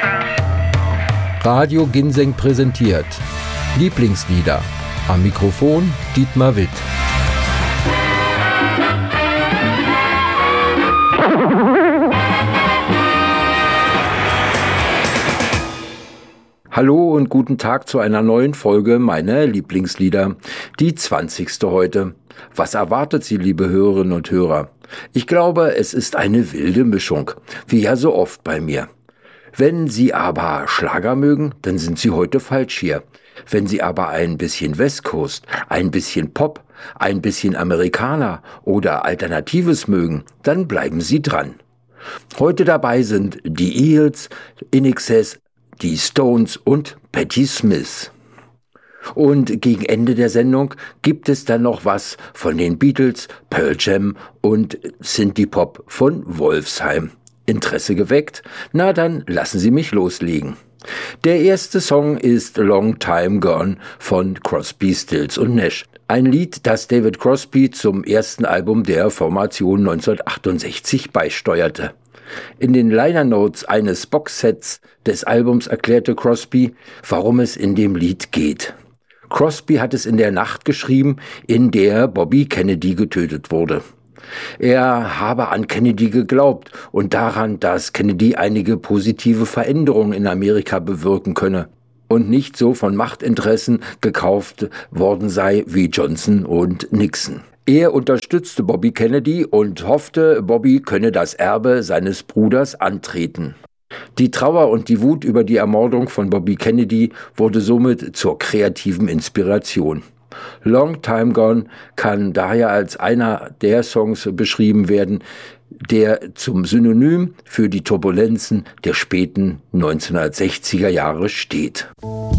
Radio Ginseng präsentiert Lieblingslieder. Am Mikrofon Dietmar Witt. Hallo und guten Tag zu einer neuen Folge meiner Lieblingslieder. Die 20. heute. Was erwartet Sie, liebe Hörerinnen und Hörer? Ich glaube, es ist eine wilde Mischung, wie ja so oft bei mir. Wenn Sie aber Schlager mögen, dann sind Sie heute falsch hier. Wenn Sie aber ein bisschen West Coast, ein bisschen Pop, ein bisschen Amerikaner oder Alternatives mögen, dann bleiben Sie dran. Heute dabei sind die Eels, INXS, die Stones und Patti Smith. Und gegen Ende der Sendung gibt es dann noch was von den Beatles, Pearl Jam und Synthie-Pop von Wolfsheim. Interesse geweckt? Na dann lassen Sie mich loslegen. Der erste Song ist Long Time Gone von Crosby, Stills und Nash. Ein Lied, das David Crosby zum ersten Album der Formation 1968 beisteuerte. In den Liner Notes eines Boxsets des Albums erklärte Crosby, warum es in dem Lied geht. Crosby hat es in der Nacht geschrieben, in der Bobby Kennedy getötet wurde. Er habe an Kennedy geglaubt und daran, dass Kennedy einige positive Veränderungen in Amerika bewirken könne und nicht so von Machtinteressen gekauft worden sei wie Johnson und Nixon. Er unterstützte Bobby Kennedy und hoffte, Bobby könne das Erbe seines Bruders antreten. Die Trauer und die Wut über die Ermordung von Bobby Kennedy wurde somit zur kreativen Inspiration. Long Time Gone kann daher als einer der Songs beschrieben werden, der zum Synonym für die Turbulenzen der späten 1960er Jahre steht.